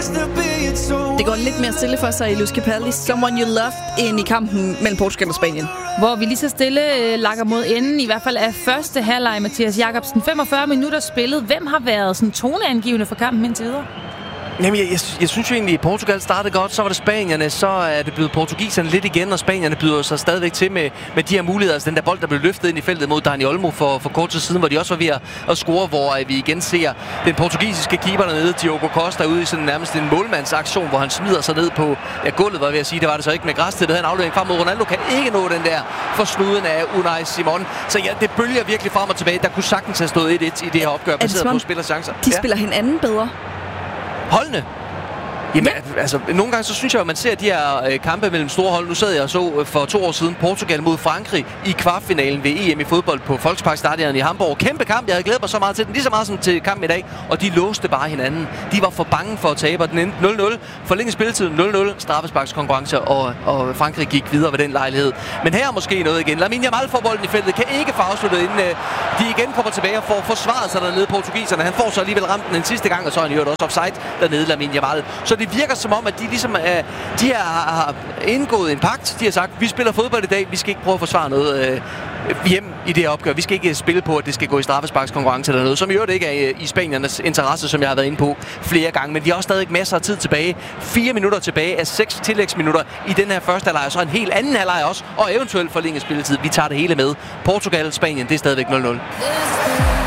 Det går lidt mere stille for sig i Luz Capaldi, Someone You Loved, end i kampen mellem Portugal og Spanien. Hvor vi lige så stille lakker mod enden, i hvert fald af første halvleg, Mathias Jacobsen. 45 minutter spillet. Hvem har været sådan toneangivende for kampen indtil videre? Jamen, jeg synes jo egentlig, at Portugal startede godt, så var det spanierne, så er det blevet portugiserne lidt igen, og spanierne byder sig stadigvæk til med de her muligheder. Altså den der bold, der blev løftet ind i feltet mod Dani Olmo for kort tid siden, hvor de også var ved at score, hvor vi igen ser den portugisiske keeper dernede, Diogo Costa, ude i sådan nærmest en målmandsaktion, hvor han smider sig ned på gulvet, var jeg ved at sige. Det var det så ikke med græs, det havde en aflevering frem mod Ronaldo, kan ikke nå den der for snuden af Unai Simon. Så ja, det bølger virkelig frem og tilbage. Der kunne sagtens have stået 1-1 i det her opgør, baseret på spillerchancer. De spiller hinanden bedre. Holdene. Jamen, altså, nogle gange så synes jeg, at man ser de her kampe mellem store hold. Nu sad jeg og så for 2 år siden Portugal mod Frankrig i kvartfinalen ved EM i fodbold på Volksparkstadion i Hamburg. Kæmpe kamp. Jeg havde glædet mig så meget til den, lige så meget som til kampen i dag. Og de låste bare hinanden. De var for bange for at tabe, og den endte 0-0. Forlænget spilletid 0-0. Straffesparkskonkurrence, og Frankrig gik videre ved den lejlighed. Men her er måske noget igen. Lamine Yamal får bolden i feltet. Kan ikke få afsluttet, inden de igen kommer tilbage og får forsvaret sig dernede, portugiserne. Han får så alligevel ramt den sidste gang, og så er han jo også offside dernede, Lamine Yamal. Så det virker som om, at de ligesom de her har indgået en pagt. De har sagt, vi spiller fodbold i dag, vi skal ikke prøve at forsvare noget hjem i det her opgør. Vi skal ikke spille på, at det skal gå i straffesparkskonkurrence eller noget, som i øvrigt ikke er i spaniernes interesse, som jeg har været inde på flere gange. Men de har også stadig masser af tid tilbage. 4 minutter tilbage af 6 tillægsminutter i den her første halvleg, og så en helt anden halvleg også, og eventuelt forlænget spilletid. Vi tager det hele med. Portugal, Spanien, det er stadigvæk 0-0.